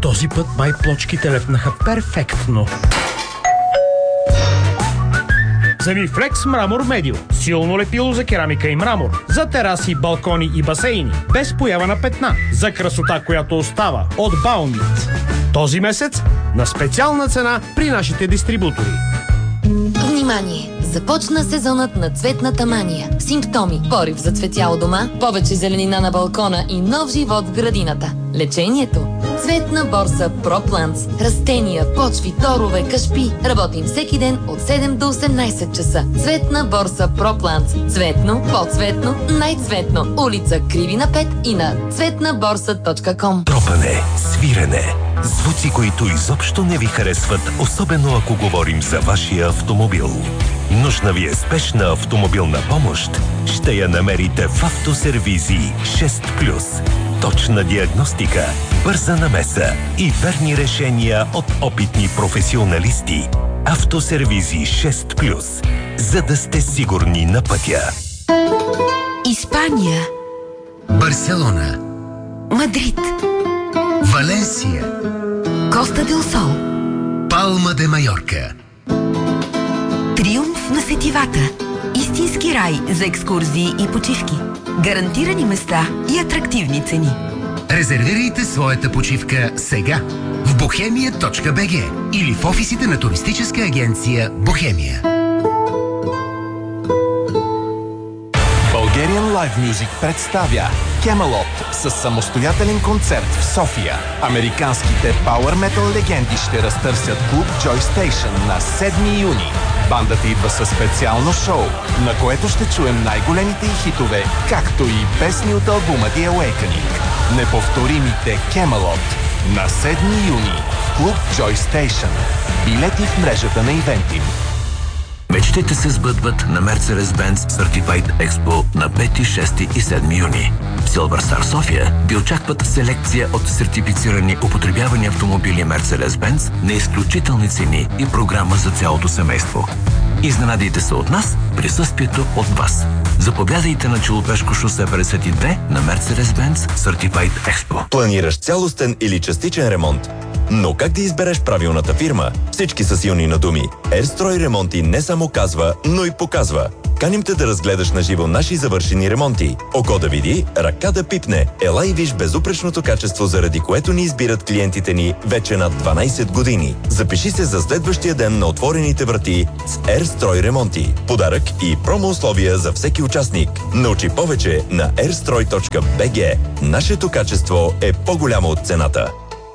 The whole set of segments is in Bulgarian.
Този път май плочките лепнаха перфектно. Замифлекс Мрамор Медио. Силно лепило за керамика и мрамор. За тераси, балкони и басейни. Без поява на петна. За красота, която остава. От Баумит. Този месец на специална цена при нашите дистрибутори. Внимание! Започна сезонът на цветната мания. Симптоми: порив за цветя у дома, повече зеленина на балкона и нов живот в градината. Лечението: Цветна борса ProPlants. Растения, почви, торове, кашпи. Работим всеки ден от 7 до 18 часа. Цветна борса ProPlants. Цветно, по-цветно, най-цветно. Улица Кривина 5 и на цветнаборса.com. Тропане, свирене. Звуци, които изобщо не ви харесват, особено ако говорим за вашия автомобил. Нужна ви е спешна автомобилна помощ? Ще я намерите в Автосервизи 6+. Точна диагностика, бърза намеса и верни решения от опитни професионалисти. Автосервизи 6+. За да сте сигурни на пътя. Испания. Барселона. Мадрид. Валенсия. Коста дел Сол. Палма де Майорка. Триумф на сетивата. Истински рай за екскурзии и почивки. Гарантирани места и атрактивни цени. Резервирайте своята почивка сега в bohemia.bg или в офисите на туристическа агенция Бохемия. Bulgarian Live Music представя Camelot с самостоятелен концерт в София. Американските Power Metal легенди ще разтърсят клуб Joy Station на 7 юни. Бандата идва със специално шоу, на което ще чуем най-големите й хитове, както и песни от албума The Awakening. Неповторимите Camelot на 7 юни в клуб Joy Station. Билети в мрежата на Eventim. Мечтите се сбъдват на Mercedes-Benz Certified Expo на 5, 6 и 7 юни. В Silver Star София ви очакват селекция от сертифицирани употребявани автомобили Mercedes-Benz на изключителни цени и програма за цялото семейство. Изненадайте се от нас, присъствието от вас. Заповядайте на Челопешко шосе 52 на Mercedes-Benz Certified Expo. Планираш цялостен или частичен ремонт? Но как да избереш правилната фирма? Всички са силни на думи. Ерстрой Ремонти не само казва, но и показва. Каним те да разгледаш на живо наши завършени ремонти. Око да види, ръка да пипне. Ела и виж безупречното качество, заради което ни избират клиентите ни вече над 12 години. Запиши се за следващия ден на отворените врати с Ерстрой Ремонти. Подарък и промо условия за всеки участник. Научи повече на airstroi.bg. Нашето качество е по-голямо от цената.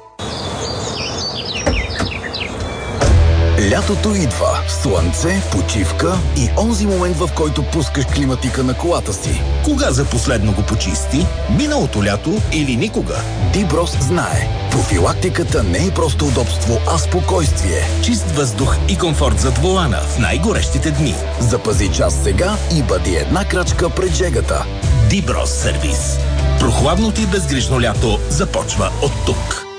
Лятото идва. Слънце, почивка и онзи момент, в който пускаш климатика на колата си. Кога за последно го почисти? Миналото лято или никога? Диброс знае. Профилактиката не е просто удобство, а спокойствие. Чист въздух и комфорт зад волана в най-горещите дни. Запази час сега и бъди една крачка пред жегата. Диброс сервис. Прохладното и безгрижно лято започва от тук.